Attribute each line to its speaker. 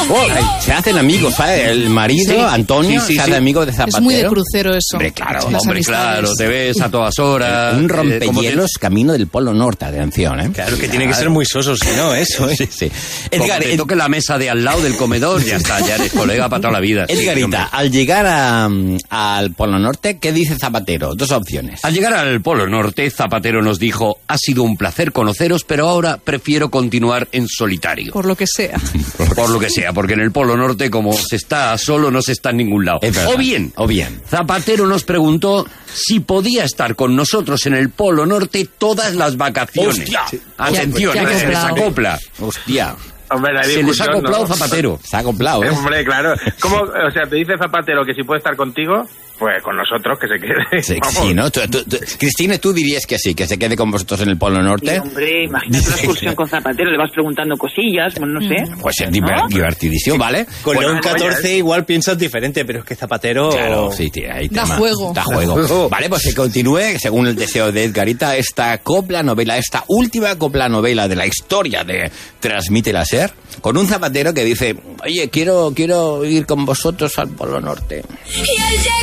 Speaker 1: Se hacen amigos, ¿sabes? El marido, Antonio, se hace amigo de Zapatero.
Speaker 2: Es muy de crucero eso.
Speaker 1: Hombre, claro.
Speaker 3: Claro, te ves a todas horas.
Speaker 1: Un rompehielos camino del Polo Norte, atención, ¿eh?
Speaker 4: Claro, que tiene que ser muy soso, si no, eso, ¿eh?
Speaker 1: Sí.
Speaker 3: Edgar, te toque la mesa de al lado del comedor, ya está, ya eres colega para toda la vida.
Speaker 1: Edgarita, al llegar al Polo Norte, ¿qué dice Zapatero? Dos opciones.
Speaker 3: Al llegar al Polo Norte, Zapatero nos dijo: ha sido un placer conoceros, pero ahora prefiero continuar en solitario.
Speaker 2: Por lo que sea.
Speaker 3: Por lo que sea, porque en el Polo Norte, como se está solo, no se está en ningún lado. O bien, Zapatero nos preguntó si podía estar con nosotros en el Polo Norte todas las vacaciones.
Speaker 1: ¡Hostia!
Speaker 3: Atención, se les acopla.
Speaker 1: Hostia.
Speaker 5: Hombre,
Speaker 3: Se les ha acoplado, ¿no? Zapatero.
Speaker 1: Se ha acoplado, ¿eh?
Speaker 5: Hombre, claro. ¿Cómo? O sea, te dice Zapatero que si puede estar contigo, pues con nosotros, que se quede.
Speaker 1: Sí, ¿no? Cristina, ¿tú dirías que sí, que se quede con vosotros en el Polo Norte?
Speaker 6: Sí, hombre, imagínate una excursión con Zapatero, le vas preguntando cosillas, pues no sé.
Speaker 1: Pues es divertidísimo, ¿vale?
Speaker 4: Con León 14 igual piensas diferente, pero es que Zapatero...
Speaker 1: Claro, sí, tío, ahí
Speaker 2: Da juego.
Speaker 1: Vale, pues que continúe, según el deseo de Edgarita, esta última copla novela de la historia de Transmite la SER, con un Zapatero que dice: oye, quiero ir con vosotros al Polo Norte.